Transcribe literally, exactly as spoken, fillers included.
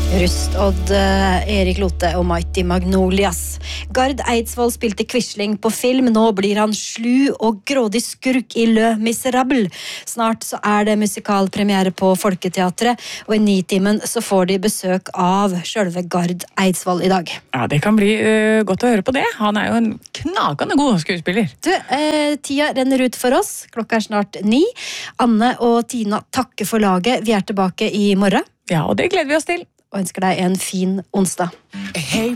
Rust-Odd, Erik Lote og Mighty Magnolias. Gard Eidsvoll spilte Quisling på film. Nå blir han slu og grådig skurk i Le Miserable. Snart så er det musikalpremiere på Folketeatret, og i Nitimen så får de besøk av selve Gard Eidsvoll i dag. Ja, det kan bli uh, godt å høre på det. Han er jo en knakende god skuespiller. Du, eh, tida renner ut for oss. Klokka er snart ni. Anne og Tina takker for laget. Vi er tilbake i morgen. Ja, og det gleder vi oss til. Og ønsker deg en fin onsdag. Hey